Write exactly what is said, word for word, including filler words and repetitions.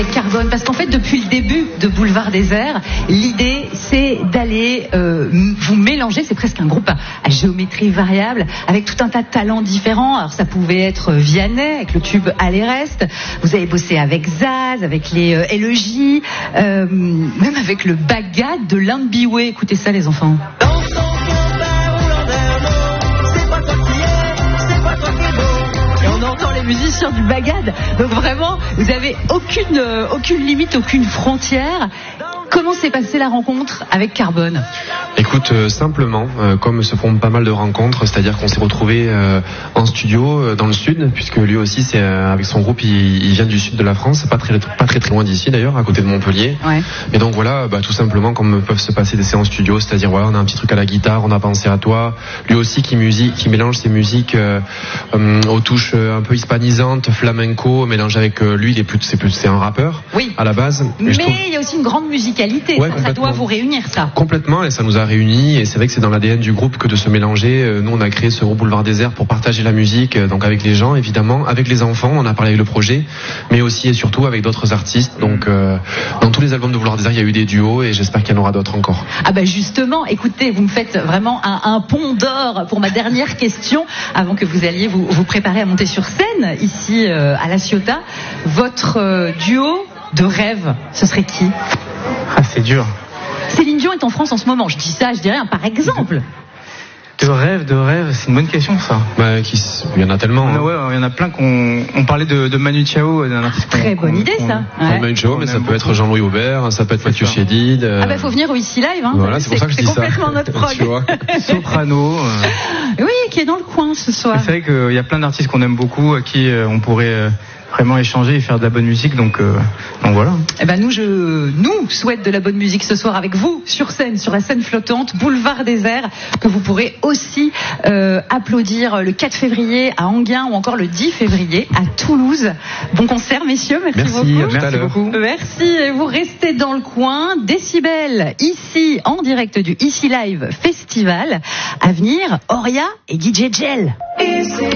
Carbone, parce qu'en fait depuis le début de Boulevard Désert, l'idée c'est d'aller euh, vous mélanger, c'est presque un groupe à, à géométrie variable avec tout un tas de talents différents. Alors ça pouvait être Vianney avec le tube Allez Reste, vous avez bossé avec Zaz, avec les euh, L E J, euh, même avec le Bagad de Limbiway. Écoutez ça les enfants. Musiciens du Bagad, donc vraiment vous avez aucune euh, aucune limite, aucune frontière. Comment s'est passée la rencontre avec Carbone ? Écoute, euh, simplement, euh, comme se font pas mal de rencontres, c'est-à-dire qu'on s'est retrouvés euh, en studio euh, dans le sud, puisque lui aussi, c'est euh, avec son groupe, il, il vient du sud de la France, pas très pas très très loin d'ici d'ailleurs, à côté de Montpellier. Ouais. Et donc voilà, bah, tout simplement, comme peuvent se passer des séances studio, c'est-à-dire voilà, on a un petit truc à la guitare, on a pensé à toi. Lui aussi qui musique, qui mélange ses musiques euh, euh, aux touches euh, un peu hispanisantes, flamenco, mélange avec euh, lui, il est plus, c'est plus, c'est un rappeur. Oui. À la base. Mais trouve... il y a aussi une grande musicalité. Ouais, ça, ça doit vous réunir, ça. Complètement, et ça nous a réunis, et c'est vrai que c'est dans l'A D N du groupe que de se mélanger. Nous, on a créé ce groupe Boulevard Désert pour partager la musique, donc avec les gens, évidemment, avec les enfants, on a parlé avec le projet, mais aussi et surtout avec d'autres artistes. Donc, euh, dans tous les albums de Boulevard Désert, il y a eu des duos, et j'espère qu'il y en aura d'autres encore. Ah ben justement, écoutez, vous me faites vraiment un, un pont d'or pour ma dernière question, avant que vous alliez vous, vous préparer à monter sur scène, ici euh, à La Ciotat. Votre euh, duo de rêve, ce serait qui ? Ah, c'est dur. Céline Dion est en France en ce moment. Je dis ça, je dirais un par exemple. De rêve, de rêve, c'est une bonne question ça. Bah, qui, il y en a tellement. Hein. Ouais, il y en a plein qu'on on parlait de, de Manu Chao, d'un artiste. Très bonne idée ça. Ouais. Manu Chao, mais ça peut beaucoup. Être Jean-Louis Aubert, ça peut être Mathieu Chédid. Euh... Ah bah faut venir au Ici Live. Hein. Voilà, c'est, c'est pour ça que je dis ça. C'est complètement notre prog. Tu vois. Soprano. Euh... Oui, qui est dans le coin ce soir. C'est vrai qu'il y a plein d'artistes qu'on aime beaucoup, à qui euh, on pourrait. Euh... vraiment échanger et faire de la bonne musique, donc, euh, donc voilà. Eh ben nous, je nous souhaite de la bonne musique ce soir avec vous sur scène, sur la scène flottante Boulevard Désert, que vous pourrez aussi euh, applaudir le quatre février à Enghien ou encore le dix février à Toulouse. Bon concert, messieurs, merci, merci beaucoup. Merci beaucoup. Merci. Et vous restez dans le coin. Décibel ici en direct du Ici Live Festival. À venir, Oria et D J Gel.